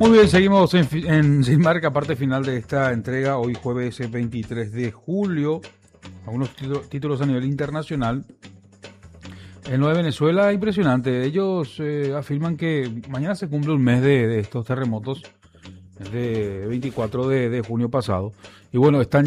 Muy bien, seguimos en Sin Marca, parte final de esta entrega, hoy jueves 23 de julio, algunos títulos a nivel internacional. En lo de Venezuela, impresionante. Ellos afirman que mañana se cumple un mes de estos terremotos, de 24 de junio pasado. Y bueno, están